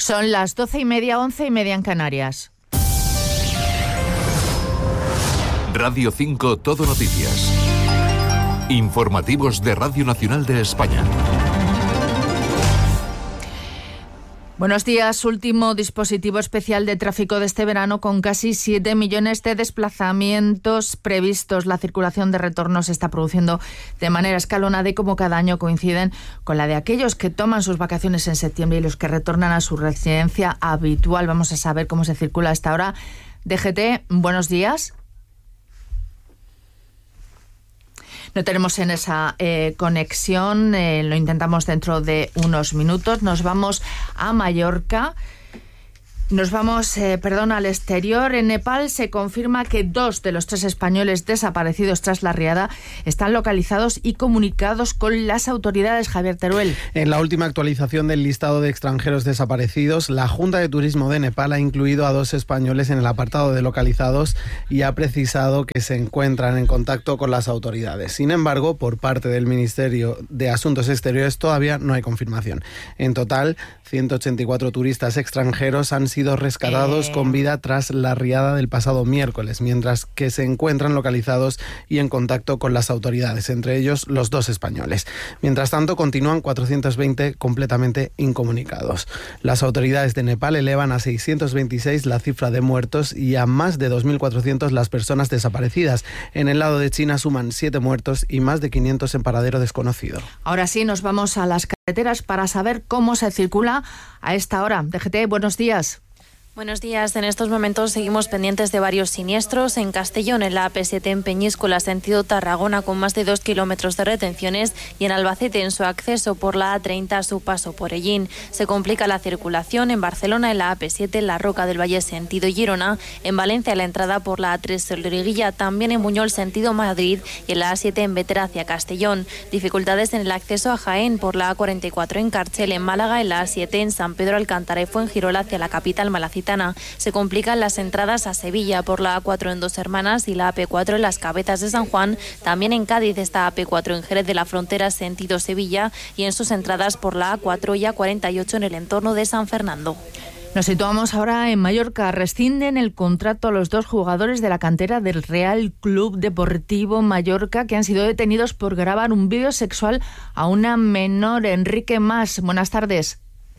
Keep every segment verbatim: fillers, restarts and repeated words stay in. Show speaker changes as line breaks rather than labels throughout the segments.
Son las doce y media, once y media en Canarias.
Radio cinco Todo Noticias. Informativos de Radio Nacional de España.
Buenos días. Último dispositivo especial de tráfico de este verano con casi siete millones de desplazamientos previstos. La circulación de retorno se está produciendo de manera escalonada y como cada año coinciden con la de aquellos que toman sus vacaciones en septiembre y los que retornan a su residencia habitual. Vamos a saber cómo se circula a esta hora. D G T, buenos días. No tenemos en esa eh, conexión, eh, lo intentamos dentro de unos minutos. Nos vamos a Mallorca. Nos vamos, eh, perdón, al exterior. En Nepal se confirma que dos de los tres españoles desaparecidos tras la riada están localizados y comunicados con las autoridades. Javier Teruel.
En la última actualización del listado de extranjeros desaparecidos, la Junta de Turismo de Nepal ha incluido a dos españoles en el apartado de localizados y ha precisado que se encuentran en contacto con las autoridades. Sin embargo, por parte del Ministerio de Asuntos Exteriores todavía no hay confirmación. En total, ciento ochenta y cuatro turistas extranjeros han sido rescatados eh... con vida tras la riada del pasado miércoles, mientras que se encuentran localizados y en contacto con las autoridades, entre ellos los dos españoles. Mientras tanto, continúan cuatrocientos veinte completamente incomunicados. Las autoridades de Nepal elevan a seiscientos veintiséis la cifra de muertos y a más de dos mil cuatrocientas las personas desaparecidas. En el lado de China suman siete muertos y más de quinientos en paradero desconocido.
Ahora sí, nos vamos a las carreteras para saber cómo se circula a esta hora. D G T, buenos días.
Buenos días. En estos momentos seguimos pendientes de varios siniestros. En Castellón, en la A P siete en Peñíscola, sentido Tarragona, con más de dos kilómetros de retenciones, y en Albacete, en su acceso por la A treinta a su paso por Ellín. Se complica la circulación en Barcelona, en la A P siete, en la Roca del Valle, sentido Girona, en Valencia, la entrada por la A tres Loriguilla, también en Buñol, sentido Madrid, y en la A siete en Bétera hacia Castellón. Dificultades en el acceso a Jaén por la A cuarenta y cuatro en Cárcel, en Málaga, en la A siete en San Pedro Alcántara y Fuengirola hacia la capital malacitana. Se complican las entradas a Sevilla por la A cuatro en Dos Hermanas y la A P cuatro en Las Cabezas de San Juan. También en Cádiz está A P cuatro en Jerez de la Frontera, sentido Sevilla, y en sus entradas por la A cuatro y A cuarenta y ocho en el entorno de San Fernando.
Nos situamos ahora en Mallorca. Rescinden el contrato a los dos jugadores de la cantera del Real Club Deportivo Mallorca que han sido detenidos por grabar un vídeo sexual a una menor. Enrique Mas, buenas tardes.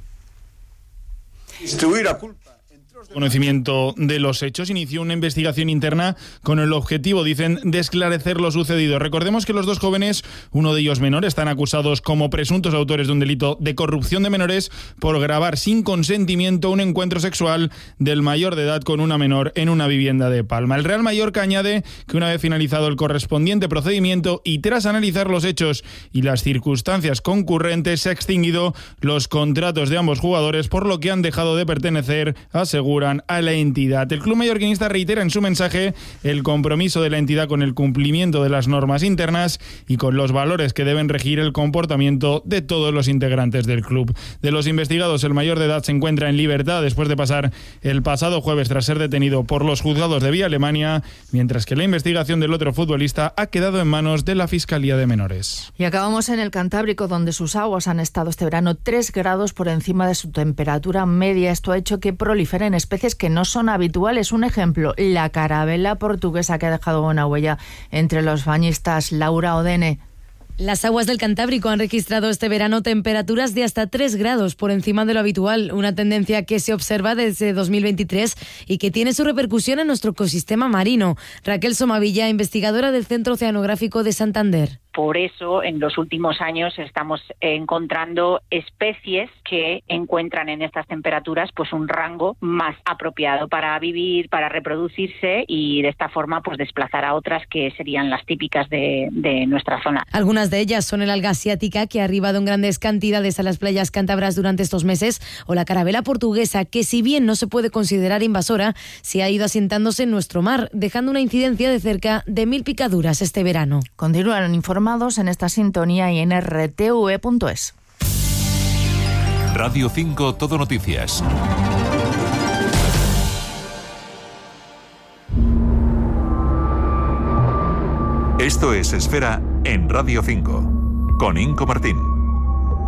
Distribuir a culpa. Conocimiento de los hechos, inició una investigación interna con el objetivo, dicen, de esclarecer lo sucedido. Recordemos que los dos jóvenes, uno de ellos menor, están acusados como presuntos autores de un delito de corrupción de menores por grabar sin consentimiento un encuentro sexual del mayor de edad con una menor en una vivienda de Palma. El Real Mallorca añade que una vez finalizado el correspondiente procedimiento y tras analizar los hechos y las circunstancias concurrentes, se ha extinguido los contratos de ambos jugadores, por lo que han dejado de pertenecer a Seguro a la entidad. El club mallorquinista reitera en su mensaje el compromiso de la entidad con el cumplimiento de las normas internas y con los valores que deben regir el comportamiento de todos los integrantes del club. De los investigados, el mayor de edad se encuentra en libertad después de pasar el pasado jueves tras ser detenido por los juzgados de Vía Alemania, mientras que la investigación del otro futbolista ha quedado en manos de la Fiscalía de Menores.
Y acabamos en el Cantábrico, donde sus aguas han estado este verano tres grados por encima de su temperatura media. Esto ha hecho que proliferen especies que no son habituales. Un ejemplo, la carabela portuguesa, que ha dejado una huella entre los bañistas. Laura Odene.
Las aguas del Cantábrico han registrado este verano temperaturas de hasta tres grados por encima de lo habitual, una tendencia que se observa desde dos mil veintitrés y que tiene su repercusión en nuestro ecosistema marino. Raquel Somavilla, investigadora del Centro Oceanográfico de Santander.
Por eso, en los últimos años estamos encontrando especies que encuentran en estas temperaturas pues un rango más apropiado para vivir, para reproducirse y de esta forma pues desplazar a otras que serían las típicas de, de nuestra zona.
Algunas de ellas son el alga asiática, que ha arribado en grandes cantidades a las playas cántabras durante estos meses, o la carabela portuguesa, que si bien no se puede considerar invasora, se ha ido asentándose en nuestro mar, dejando una incidencia de cerca de mil picaduras este verano.
Continúan informando en esta sintonía y en r t v punto es.
Radio cinco Todo Noticias. Esto es Esfera en Radio cinco, con Inco Martín.